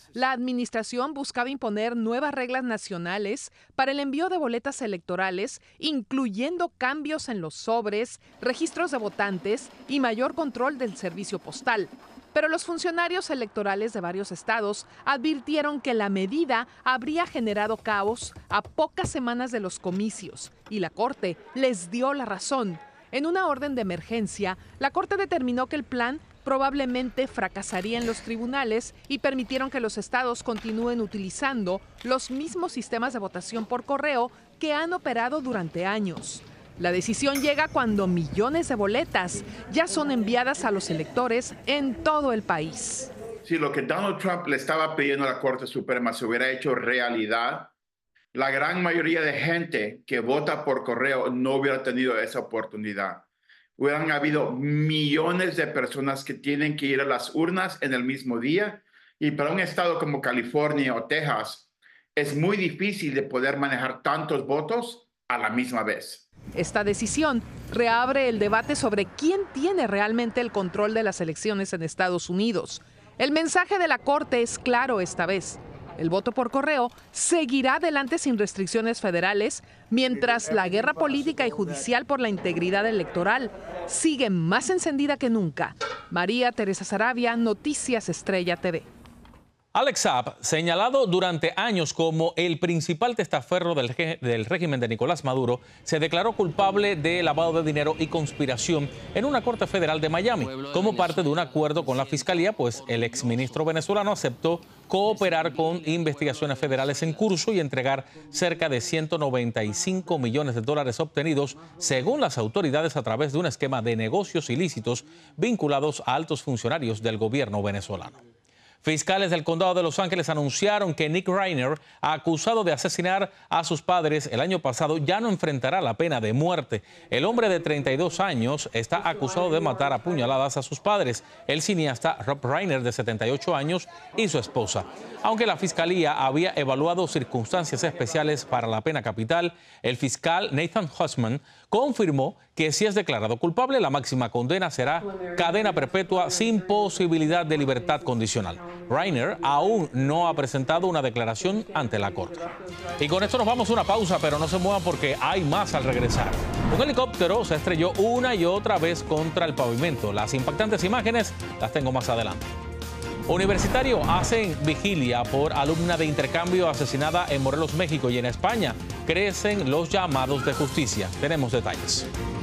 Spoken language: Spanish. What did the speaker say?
La administración buscaba imponer nuevas reglas nacionales para el envío de boletas electorales, incluyendo cambios en los sobres, registros de votantes y mayor control del servicio postal. Pero los funcionarios electorales de varios estados advirtieron que la medida habría generado caos a pocas semanas de los comicios, y la Corte les dio la razón. En una orden de emergencia, la Corte determinó que el plan probablemente fracasaría en los tribunales y permitieron que los estados continúen utilizando los mismos sistemas de votación por correo que han operado durante años. La decisión llega cuando millones de boletas ya son enviadas a los electores en todo el país. Si lo que Donald Trump le estaba pidiendo a la Corte Suprema se hubiera hecho realidad, la gran mayoría de gente que vota por correo no hubiera tenido esa oportunidad. Hubieran habido millones de personas que tienen que ir a las urnas en el mismo día, y para un estado como California o Texas es muy difícil de poder manejar tantos votos a la misma vez. Esta decisión reabre el debate sobre quién tiene realmente el control de las elecciones en Estados Unidos. El mensaje de la Corte es claro esta vez. El voto por correo seguirá adelante sin restricciones federales, mientras la guerra política y judicial por la integridad electoral sigue más encendida que nunca. María Teresa Saravia, Noticias Estrella TV. Alex Saab, señalado durante años como el principal testaferro del régimen de Nicolás Maduro, se declaró culpable de lavado de dinero y conspiración en una corte federal de Miami. Como parte de un acuerdo con la fiscalía, pues el exministro venezolano aceptó cooperar con investigaciones federales en curso y entregar cerca de 195 millones de dólares obtenidos, según las autoridades, a través de un esquema de negocios ilícitos vinculados a altos funcionarios del gobierno venezolano. Fiscales del condado de Los Ángeles anunciaron que Nick Reiner, acusado de asesinar a sus padres el año pasado, ya no enfrentará la pena de muerte. El hombre de 32 años está acusado de matar a puñaladas a sus padres, el cineasta Rob Reiner, de 78 años, y su esposa. Aunque la fiscalía había evaluado circunstancias especiales para la pena capital, el fiscal Nathan Hussman confirmó que si es declarado culpable, la máxima condena será cadena perpetua sin posibilidad de libertad condicional. Reiner aún no ha presentado una declaración ante la Corte. Y con esto nos vamos a una pausa, pero no se muevan porque hay más al regresar. Un helicóptero se estrelló una y otra vez contra el pavimento. Las impactantes imágenes las tengo más adelante. Universitario hacen vigilia por alumna de intercambio asesinada en Morelos, México, y en España crecen los llamados de justicia. Tenemos detalles.